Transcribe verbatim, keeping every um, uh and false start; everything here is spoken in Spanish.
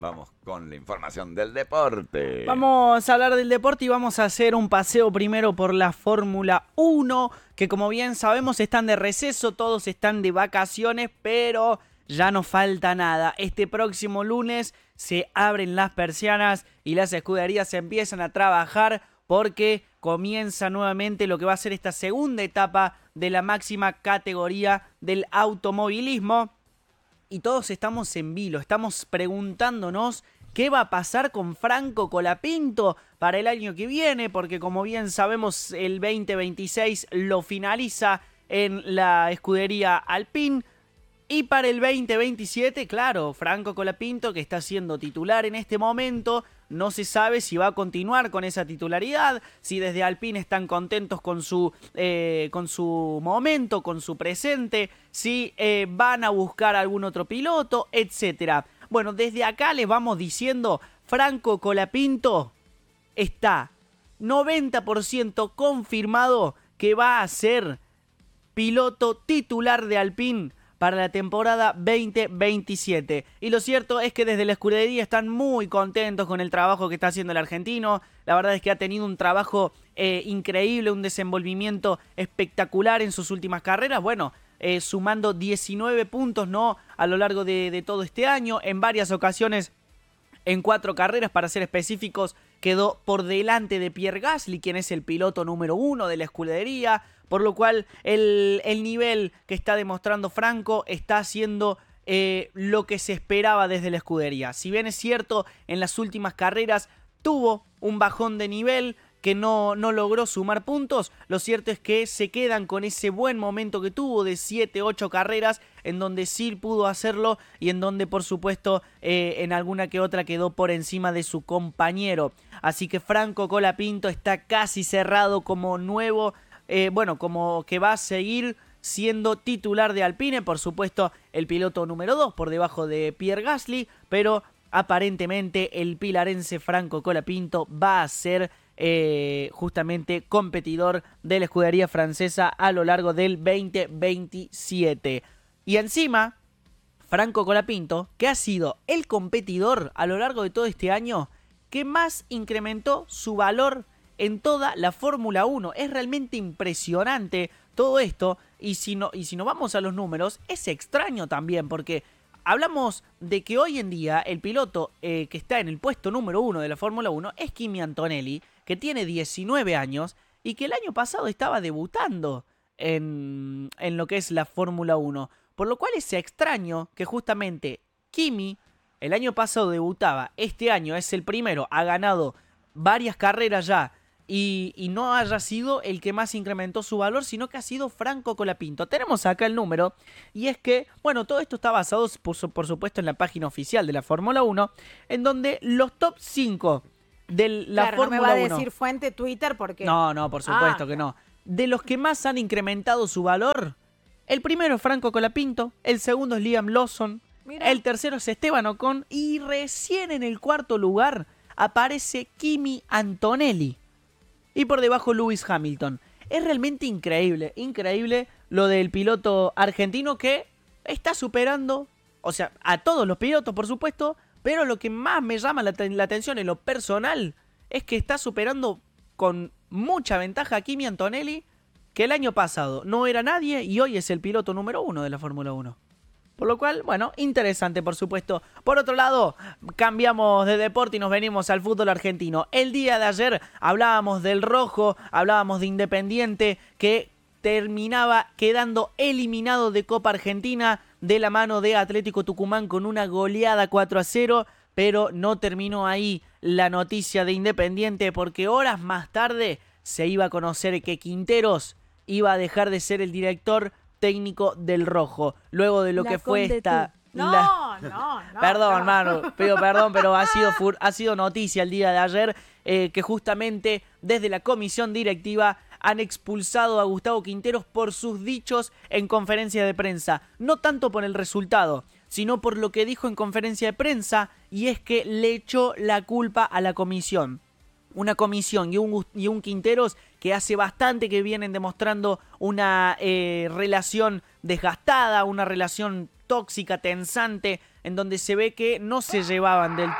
Vamos con la información del deporte. Vamos a hablar del deporte y vamos a hacer un paseo primero por la Fórmula uno, que como bien sabemos están de receso, todos están de vacaciones, pero ya no falta nada. Este próximo lunes se abren las persianas y las escuderías empiezan a trabajar porque comienza nuevamente lo que va a ser esta segunda etapa de la máxima categoría del automovilismo. Y todos estamos en vilo, estamos preguntándonos qué va a pasar con Franco Colapinto para el año que viene, porque como bien sabemos el veinte veintiséis lo finaliza en la escudería Alpine. Y para el veinte veintisiete, claro, Franco Colapinto, que está siendo titular en este momento, no se sabe si va a continuar con esa titularidad, si desde Alpine están contentos con su, eh, con su momento, con su presente, si eh, van a buscar algún otro piloto, etcétera. Bueno, desde acá les vamos diciendo, Franco Colapinto está noventa por ciento confirmado que va a ser piloto titular de Alpine para la temporada veinte veintisiete. Y lo cierto es que desde la escudería están muy contentos con el trabajo que está haciendo el argentino. La verdad es que ha tenido un trabajo eh, increíble, un desenvolvimiento espectacular en sus últimas carreras. Bueno, eh, sumando diecinueve puntos, ¿no?, a lo largo de, de todo este año. En varias ocasiones, en cuatro carreras para ser específicos, quedó por delante de Pierre Gasly, quien es el piloto número uno de la escudería, por lo cual el, el nivel que está demostrando Franco está haciendo eh, lo que se esperaba desde la escudería. Si bien es cierto, en las últimas carreras tuvo un bajón de nivel, que no, no logró sumar puntos, lo cierto es que se quedan con ese buen momento que tuvo de siete ocho carreras, en donde sí pudo hacerlo y en donde por supuesto eh, en alguna que otra quedó por encima de su compañero. Así que Franco Colapinto está casi cerrado como nuevo, eh, bueno, como que va a seguir siendo titular de Alpine, por supuesto el piloto número dos por debajo de Pierre Gasly, pero aparentemente el pilarense Franco Colapinto va a ser Eh, justamente competidor de la escudería francesa a lo largo del veinte veintisiete. Y encima, Franco Colapinto, que ha sido el competidor a lo largo de todo este año que más incrementó su valor en toda la Fórmula uno. Es realmente impresionante todo esto, y si no, y si no vamos a los números, es extraño también, porque hablamos de que hoy en día el piloto eh, que está en el puesto número uno de la Fórmula uno es Kimi Antonelli, que tiene diecinueve años y que el año pasado estaba debutando en, en lo que es la Fórmula uno. Por lo cual es extraño que justamente Kimi el año pasado debutaba, este año es el primero, ha ganado varias carreras ya, y, y no haya sido el que más incrementó su valor, sino que ha sido Franco Colapinto. Tenemos acá el número, y es que, bueno, todo esto está basado, por, por supuesto, en la página oficial de la Fórmula uno, en donde los top cinco de la claro, Fórmula uno. No me va uno, a decir fuente Twitter porque... No, no, por supuesto ah, que no. De los que más han incrementado su valor, el primero es Franco Colapinto, el segundo es Liam Lawson, mira. el tercero es Esteban Ocon, y recién en el cuarto lugar aparece Kimi Antonelli. Y por debajo Lewis Hamilton. Es realmente increíble, increíble lo del piloto argentino, que está superando, o sea, a todos los pilotos por supuesto, pero lo que más me llama la, la atención en lo personal es que está superando con mucha ventaja a Kimi Antonelli, que el año pasado no era nadie y hoy es el piloto número uno de la Fórmula uno. Por lo cual, bueno, interesante por supuesto. Por otro lado, cambiamos de deporte y nos venimos al fútbol argentino. El día de ayer hablábamos del rojo, hablábamos de Independiente, que terminaba quedando eliminado de Copa Argentina de la mano de Atlético Tucumán con una goleada cuatro a cero, pero no terminó ahí la noticia de Independiente, porque horas más tarde se iba a conocer que Quinteros iba a dejar de ser el director técnico del rojo, luego de lo La que fue esta... No, la... no, no. Perdón, no. hermano, pido perdón, pero ha sido, fur... ha sido noticia el día de ayer eh, que justamente desde la comisión directiva han expulsado a Gustavo Quinteros por sus dichos en conferencia de prensa. No tanto por el resultado, sino por lo que dijo en conferencia de prensa, y es que le echó la culpa a la comisión. Una comisión y un, y un Quinteros que hace bastante que vienen demostrando una eh, relación desgastada, una relación tóxica, tensante en donde se ve que no se llevaban del